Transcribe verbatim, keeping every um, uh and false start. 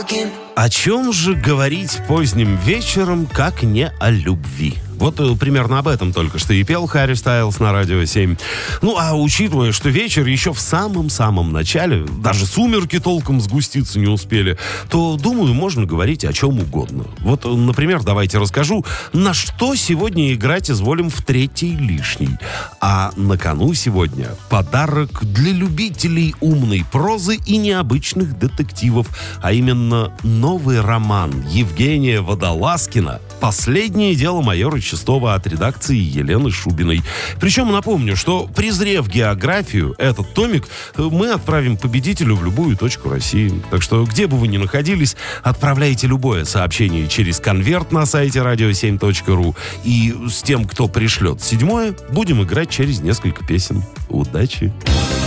О чем же говорить поздним вечером, как не о любви? Вот э, примерно об этом только что и пел Харри Стайлс на Радио семь. Ну, а учитывая, что вечер еще в самом-самом начале, даже сумерки толком сгуститься не успели, то, думаю, можно говорить о чем угодно. Вот, э, например, давайте расскажу, на что сегодня играть изволим в третий лишний. А на кону сегодня подарок для любителей умной прозы и необычных детективов, а именно новый роман Евгения Водолазкина «Последнее дело майора Чистова» от редакции Елены Шубиной. Причем напомню, что, презрев географию, этот томик мы отправим победителю в любую точку России. Так что, где бы вы ни находились, отправляйте любое сообщение через конверт на сайте радио семь точка ру. И с тем, кто пришлет седьмое, будем играть через несколько песен. Удачи!